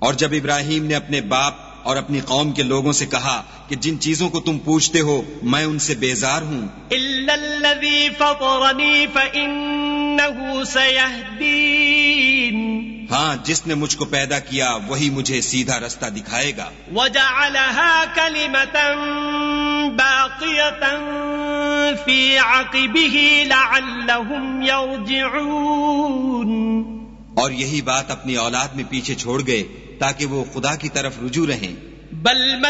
और जब इब्राहीम ने अपने बाप और अपनी कौम के लोगों से कहा कि जिन चीजों को तुम पूछते हो मैं उनसे बेजार हूँ, इल्लल्लज़ी फ़तरनी फ़इन्नहु सयहदीन, हाँ, जिसने मुझको पैदा किया वही मुझे सीधा रास्ता दिखाएगा। वजअलहा कलिमतन बाक़ियतन फ़ी अक़िबिही लअल्लहुम यरजिऊन, और यही बात अपनी औलाद में पीछे छोड़ गए ताकि वो खुदा की तरफ रुजू रहें। बल